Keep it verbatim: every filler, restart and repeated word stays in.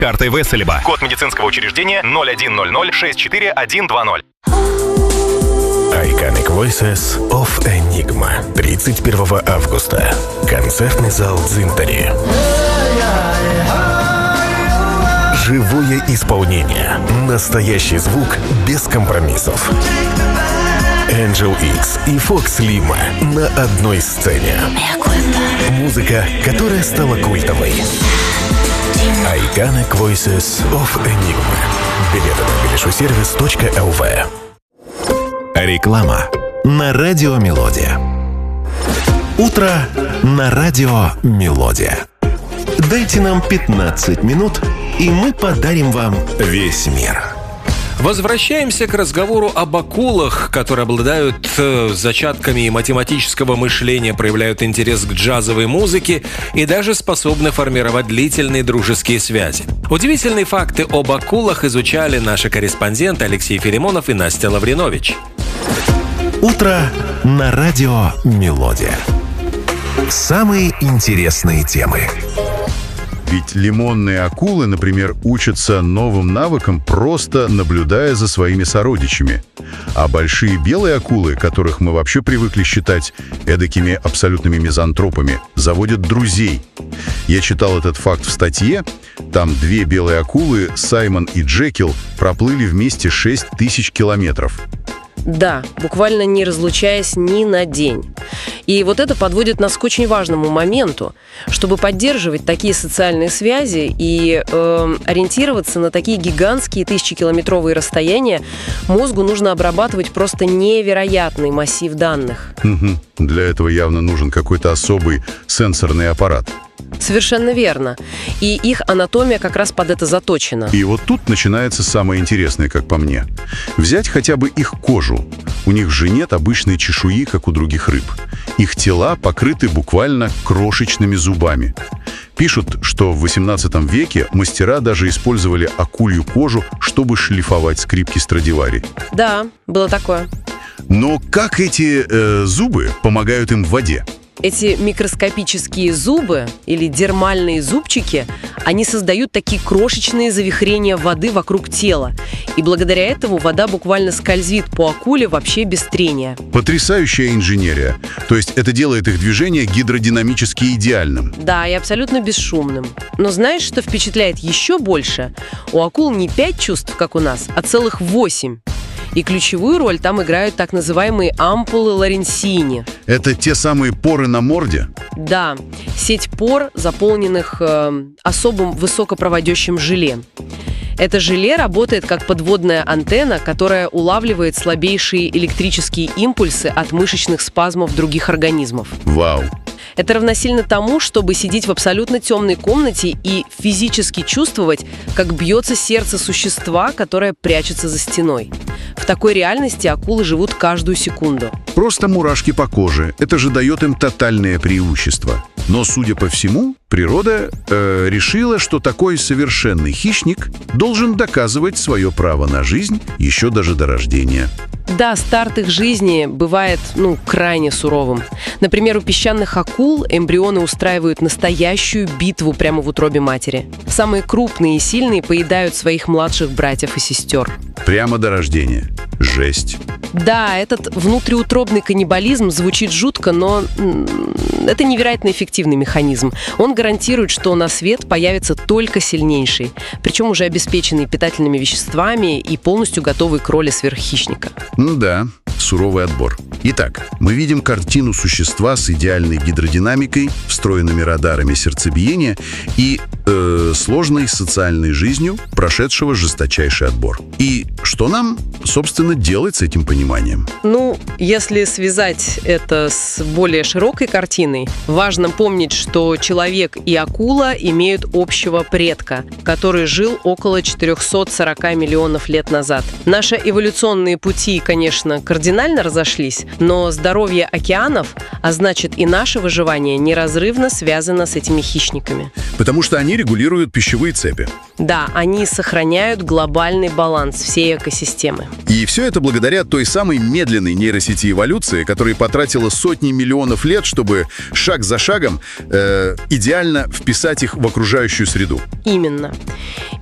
картой Веселеба. Код медицинского учреждения ноль один ноль ноль шесть четыре один два ноль. Iconic Voices of Enigma. тридцать первого августа. Концертный зал Дзинтари. Живое исполнение. Настоящий звук без компромиссов. Angel X и Fox Lima на одной сцене. Музыка, которая стала культовой. Iconic Voices of Enigma. Билеты на билешусервис точка эл ви. Реклама на радио Мелодия. Утро на радио Мелодия. Дайте нам пятнадцать минут, и мы подарим вам весь мир. Возвращаемся к разговору об акулах, которые обладают э, зачатками математического мышления, проявляют интерес к джазовой музыке и даже способны формировать длительные дружеские связи. Удивительные факты об акулах изучали наши корреспонденты Алексей Филимонов и Настя Лавринович. Утро на радио Мелодия. Самые интересные темы. Ведь лимонные акулы, например, учатся новым навыкам, просто наблюдая за своими сородичами. А большие белые акулы, которых мы вообще привыкли считать эдакими абсолютными мизантропами, заводят друзей. Я читал этот факт в статье. Там две белые акулы, Саймон и Джекил, проплыли вместе шесть тысяч километров. Да, буквально не разлучаясь ни на день. И вот это подводит нас к очень важному моменту. Чтобы поддерживать такие социальные связи и э, ориентироваться на такие гигантские тысячекилометровые расстояния, мозгу нужно обрабатывать просто невероятный массив данных. Угу. Для этого явно нужен какой-то особый сенсорный аппарат. Совершенно верно. И их анатомия как раз под это заточена. И вот тут начинается самое интересное, как по мне. Взять хотя бы их кожу. У них же нет обычной чешуи, как у других рыб. Их тела покрыты буквально крошечными зубами. Пишут, что в восемнадцатом веке мастера даже использовали акулью кожу, чтобы шлифовать скрипки Страдивари. Да, было такое. Но как эти э, зубы помогают им в воде? Эти микроскопические зубы, или дермальные зубчики, они создают такие крошечные завихрения воды вокруг тела. И благодаря этому вода буквально скользит по акуле вообще без трения. Потрясающая инженерия. То есть это делает их движение гидродинамически идеальным. Да, и абсолютно бесшумным. Но знаешь, что впечатляет еще больше? У акул не пять чувств, как у нас, а целых восемь. И ключевую роль там играют так называемые ампулы Лоренцини. Это те самые поры на морде? Да, сеть пор, заполненных э, особым высокопроводящим желе. Это желе работает как подводная антенна, которая улавливает слабейшие электрические импульсы от мышечных спазмов других организмов. Вау! Это равносильно тому, чтобы сидеть в абсолютно темной комнате и физически чувствовать, как бьется сердце существа, которое прячется за стеной. В такой реальности акулы живут каждую секунду. Просто мурашки по коже. Это же дает им тотальное преимущество. Но, судя по всему, природа э, решила, что такой совершенный хищник должен доказывать свое право на жизнь еще даже до рождения. Да, старт их жизни бывает, ну, крайне суровым. Например, у песчаных акул эмбрионы устраивают настоящую битву прямо в утробе матери. Самые крупные и сильные поедают своих младших братьев и сестер. Прямо до рождения. Жесть. Да, этот внутриутробный каннибализм звучит жутко, но это невероятно эффективный механизм. Он гарантирует, что на свет появится только сильнейший, причем уже обеспеченный питательными веществами и полностью готовый к роли сверххищника. Ну да, суровый отбор. Итак, мы видим картину существа с идеальной гидродинамикой, встроенными радарами сердцебиения и э, сложной социальной жизнью, прошедшего жесточайший отбор. И что нам, собственно, делать с этим пониманием? Ну, если связать это с более широкой картиной, важно помнить, что человек и акула имеют общего предка, который жил около четыреста сорок миллионов лет назад. Наши эволюционные пути, конечно, кардинально разошлись, но здоровье океанов, а значит и наше выживание, неразрывно связано с этими хищниками. Потому что они регулируют пищевые цепи. Да, они сохраняют глобальный баланс всей экосистемы. И все это благодаря той самой медленной нейросети эволюции, которая потратила сотни миллионов лет, чтобы шаг за шагом э, идеально вписать их в окружающую среду. Именно.